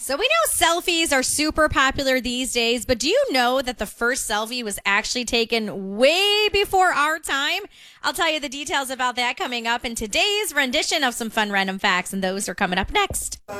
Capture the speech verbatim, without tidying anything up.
So we know selfies are super popular these days, but do you know that the first selfie was actually taken way before our time? I'll tell you the details about that coming up in today's rendition of some fun random facts, and those are coming up next.